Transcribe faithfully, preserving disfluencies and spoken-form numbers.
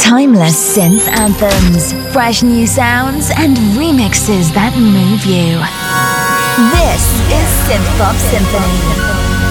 Timeless synth anthems, fresh new sounds, and remixes that move you. This is Synth Pop Symphony.